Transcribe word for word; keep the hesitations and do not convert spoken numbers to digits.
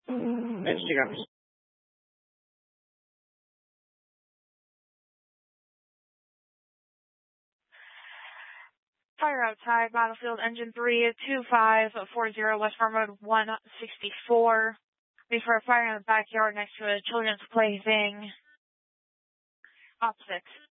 Instagrams. Fire outside, Battlefield Engine three, two five four zero, West Farm Road one sixty-four. Before a fire in the backyard next to a children's plaything. Op six.